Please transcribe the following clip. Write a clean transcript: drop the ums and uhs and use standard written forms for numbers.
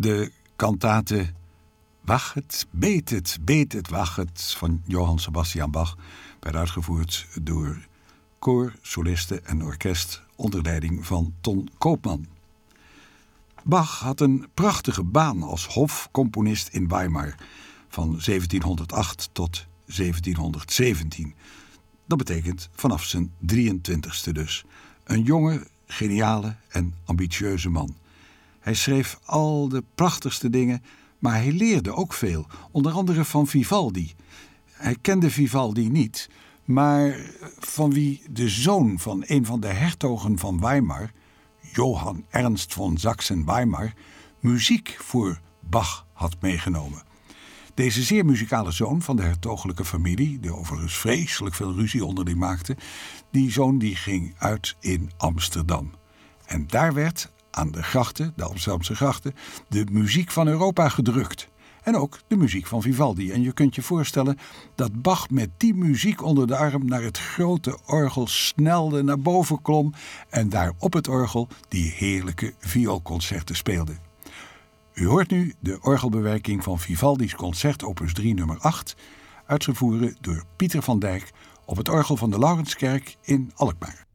De kantate Wachet, betet, wachet van Johann Sebastian Bach werd uitgevoerd door koor, solisten en orkest onder leiding van Ton Koopman. Bach had een prachtige baan als hofcomponist in Weimar van 1708 tot 1717. Dat betekent vanaf zijn 23ste dus. Een jonge, geniale en ambitieuze man. Hij schreef al de prachtigste dingen, maar hij leerde ook veel, onder andere van Vivaldi. Hij kende Vivaldi niet, maar van wie de zoon van een van de hertogen van Weimar, Johann Ernst von Sachsen-Weimar, muziek voor Bach had meegenomen. Deze zeer muzikale zoon van de hertogelijke familie, die overigens vreselijk veel ruzie onderling maakte, die zoon die ging uit in Amsterdam. En daar werd aan de grachten, de Amsterdamse grachten, de muziek van Europa gedrukt. En ook de muziek van Vivaldi. En je kunt je voorstellen dat Bach met die muziek onder de arm naar het grote orgel snelde, naar boven klom en daar op het orgel die heerlijke vioolconcerten speelde. U hoort nu de orgelbewerking van Vivaldi's concert opus 3 nummer 8, uitgevoerd door Pieter van Dijk op het orgel van de Laurenskerk in Alkmaar.